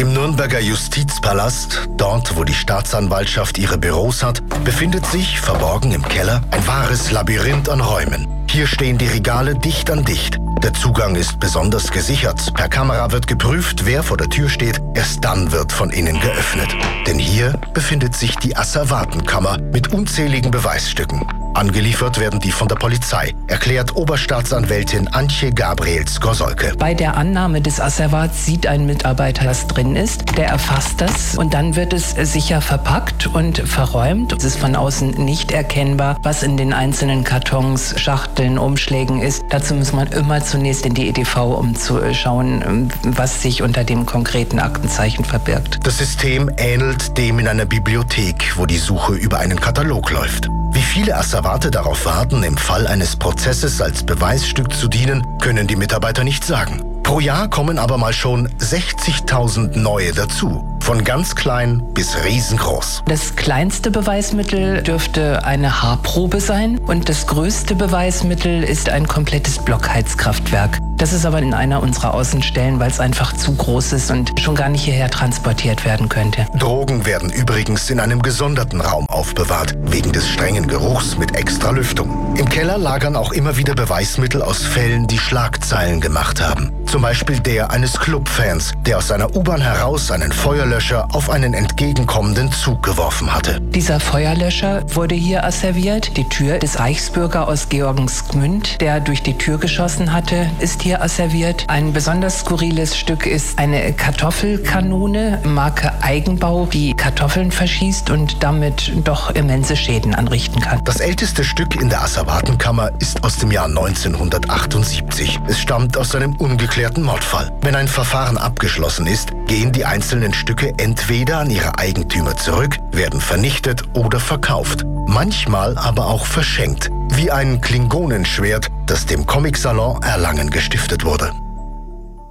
Im Nürnberger Justizpalast, dort wo die Staatsanwaltschaft ihre Büros hat, befindet sich, verborgen im Keller, ein wahres Labyrinth an Räumen. Hier stehen die Regale dicht an dicht. Der Zugang ist besonders gesichert. Per Kamera wird geprüft, wer vor der Tür steht. Erst dann wird von innen geöffnet. Denn hier befindet sich die Asservatenkammer mit unzähligen Beweisstücken. Angeliefert werden die von der Polizei, erklärt Oberstaatsanwältin Antje Gabriels-Gorsolke. Bei der Annahme des Asservats sieht ein Mitarbeiter, was drin ist. Der erfasst das und dann wird es sicher verpackt und verräumt. Es ist von außen nicht erkennbar, was in den einzelnen Kartons, Schachteln, Umschlägen ist. Dazu muss man immer zunächst in die EDV, um zu schauen, was sich unter dem konkreten Aktenzeichen verbirgt. Das System ähnelt dem in einer Bibliothek, wo die Suche über einen Katalog läuft. Wie viele Asservate darauf warten, im Fall eines Prozesses als Beweisstück zu dienen, können die Mitarbeiter nicht sagen. Pro Jahr kommen aber mal schon 60.000 neue dazu. Von ganz klein bis riesengroß. Das kleinste Beweismittel dürfte eine Haarprobe sein und das größte Beweismittel ist ein komplettes Blockheizkraftwerk. Das ist aber in einer unserer Außenstellen, weil es einfach zu groß ist und schon gar nicht hierher transportiert werden könnte. Drogen werden übrigens in einem gesonderten Raum aufbewahrt, wegen des strengen Geruchs mit extra Lüftung. Im Keller lagern auch immer wieder Beweismittel aus Fällen, die Schlagzeilen gemacht haben. Zum Beispiel der eines Clubfans, der aus seiner U-Bahn heraus einen Feuerlöscher auf einen entgegenkommenden Zug geworfen hatte. Dieser Feuerlöscher wurde hier asserviert. Die Tür des Reichsbürger aus Georgensgmünd, der durch die Tür geschossen hatte, ist hier asserviert. Ein besonders skurriles Stück ist eine Kartoffelkanone, Marke Eigenbau, die Kartoffeln verschießt und damit doch immense Schäden anrichten kann. Das älteste Stück in der Asservatenkammer ist aus dem Jahr 1978. Es stammt aus einem ungeklärten Mordfall. Wenn ein Verfahren abgeschlossen ist, gehen die einzelnen Stücke entweder an ihre Eigentümer zurück, werden vernichtet oder verkauft. Manchmal aber auch verschenkt, wie ein Klingonenschwert, das dem Comicsalon Erlangen gestiftet wurde.